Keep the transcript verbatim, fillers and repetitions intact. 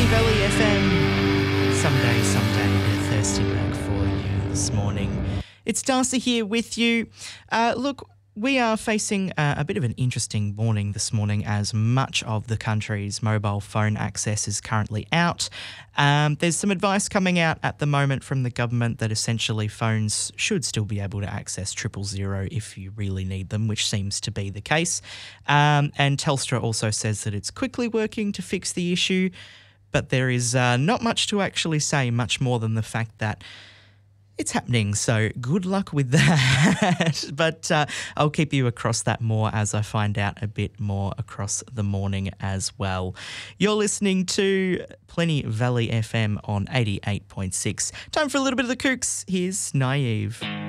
Valley F M. Someday, someday, a thirsty work for you this morning. It's Darcy here with you. Uh, look, we are facing uh, a bit of an interesting morning this morning as much of the country's mobile phone access is currently out. Um, there's some advice coming out at the moment from the government that essentially phones should still be able to access triple zero if you really need them, which seems to be the case. Um, and Telstra also says that it's quickly working to fix the issue, but there is uh, not much to actually say, much more than the fact that it's happening, so good luck with that. But uh, I'll keep you across that more as I find out a bit more across the morning as well. You're listening to Plenty Valley F M on eighty-eight point six. Time for a little bit of the Kooks. Here's Naive.